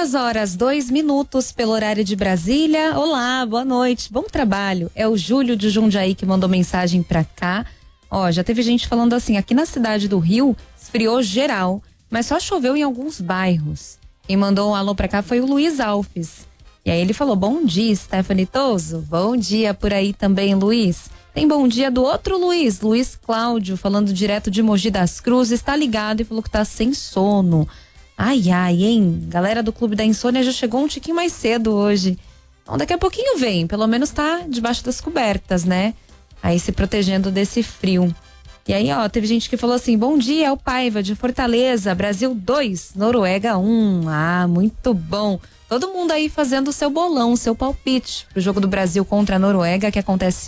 2:02 pelo horário de Brasília. Olá, boa noite, bom trabalho. É o Júlio de Jundiaí que mandou mensagem pra cá. Ó, já teve gente falando assim, aqui na cidade do Rio, esfriou geral, mas só choveu em alguns bairros. Quem mandou um alô pra cá foi o Luiz Alves. E aí ele falou, bom dia, Stephanie Toso. Bom dia por aí também, Luiz. Tem bom dia do outro Luiz, Luiz Cláudio, falando direto de Mogi das Cruzes, tá ligado e falou que tá sem sono. Ai, hein? Galera do Clube da Insônia já chegou um tiquinho mais cedo hoje. Então daqui a pouquinho vem, pelo menos tá debaixo das cobertas, né? Aí se protegendo desse frio. E aí, ó, teve gente que falou assim, bom dia, é o Paiva de Fortaleza, Brasil 2, Noruega 1. Ah, muito bom. Todo mundo aí fazendo o seu bolão, o seu palpite pro jogo do Brasil contra a Noruega, que acontece